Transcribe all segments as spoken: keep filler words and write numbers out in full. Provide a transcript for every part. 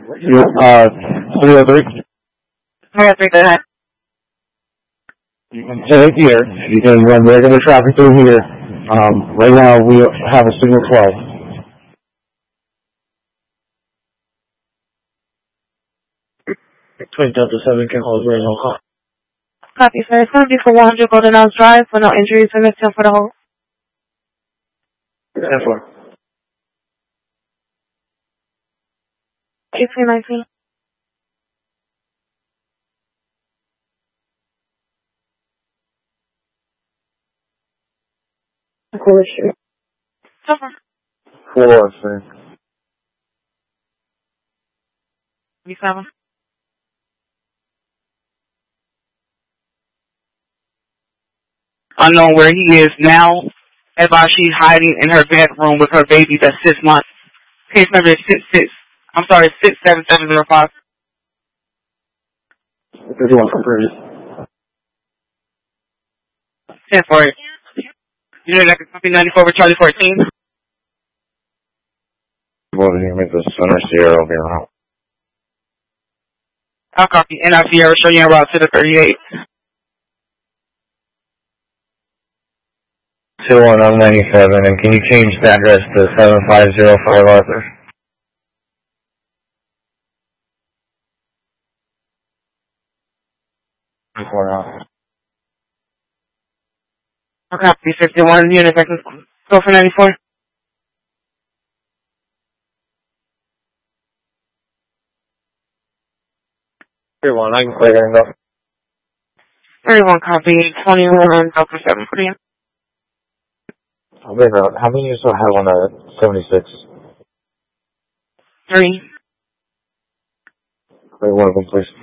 You, uh, three oh three. three oh three, go ahead. You can stay here. You can run regular traffic through here. Um, right now we have a signal twelve. Twin Delta seven can hold right now. Call. Copy, sir. It's going to be for one hundred Golden House Drive for no injuries and it's for the whole. ten four. eighteen nineteen. Cool issue. Over. Four, sir. seven. Unknown where he is now. Advise she's hiding in her bedroom with her baby that's six months. Case number is six six. I'm sorry, six seven seven zero five. thirty-one confirmed. ten for it. Unit Echo copy ninety-four with Charlie fourteen. Well, you make the center Sierra over here. I'll copy. N I Sierra showing you route to the thirty-eight. two one oh ninety-seven, and can you change the address to seven five zero five Arthur? Four now. I'll copy fifty-one. Unit Echo go for ninety-four. thirty-one, I can clear and go. thirty-one copy. twenty-one Delta seven for you. I'll be around. How many you still have on a seventy-six? Three. Clear one of them, please.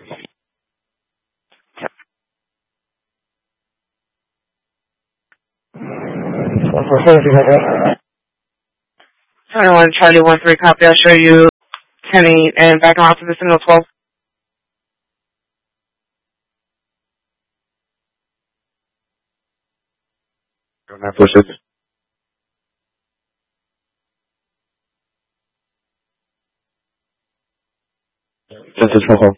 One for safety, my God. twenty-one Charlie one three copy. I'll show you ten eight and back around to the signal twelve. nine four six. Just as home.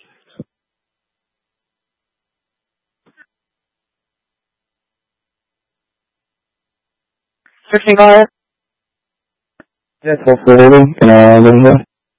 fifteen go ahead. Yes, hopefully, and uh, let me know.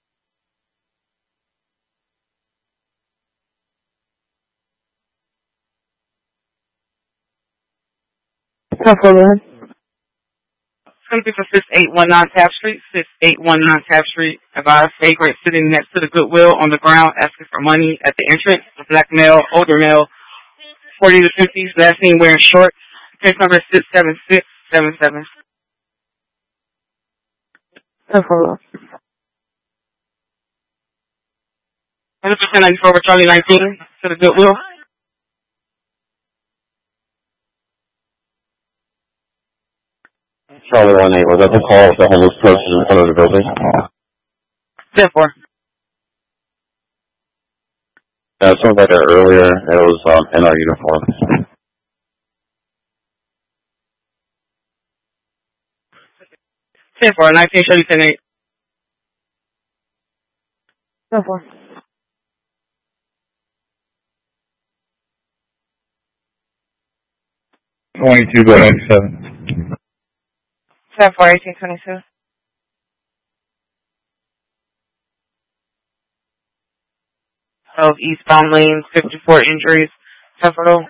Hopefully. It's going to be for six eight one nine Taft Street, six eight one nine Taft Street. Advised vagrant sitting next to the Goodwill on the ground asking for money at the entrance. A black male, older male, forty to fifties, last name wearing shorts. Case number six seven six seven seven. one hundred percent ninety-four over Charlie nineteen to the Goodwill. Charlie one eight, was that the call of the homeless person in front of the building? ten four. Yeah, it sounds like that earlier. It was um, in our uniform. ten four, nineteen show you ten eight. ten four. twenty-two, go ninety-seven. ten four, eighteen twenty-two. Of eastbound lanes, fifty-four injuries. Temporal.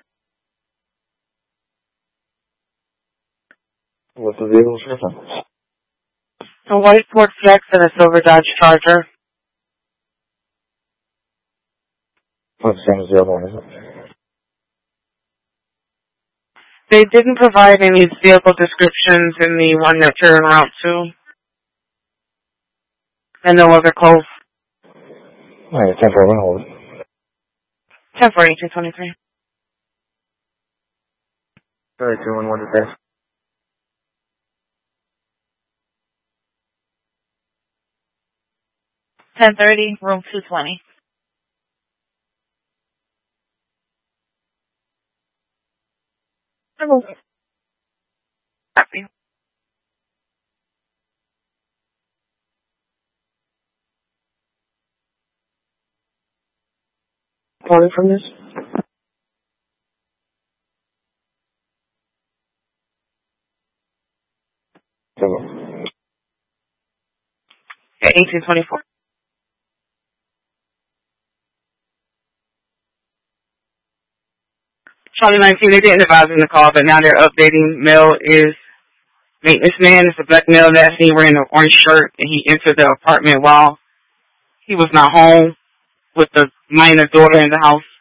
What's the vehicle's difference? A white Ford Flex and a silver Dodge Charger. What's the same as the other one, is it? They didn't provide any vehicle descriptions in the one that you're en route to. And no other calls. Alright, ten four, one hold it. ten four, eighteen twenty-three. Sorry, two one one to test. ten thirty, room two twenty. Copy. calling from this? eighteen twenty-four. Charlie nineteen, they didn't advise in the call, but now they're updating. Male is maintenance man. It's a black male last seen wearing an orange shirt, and he entered the apartment while he was not home with the minor daughter in the house.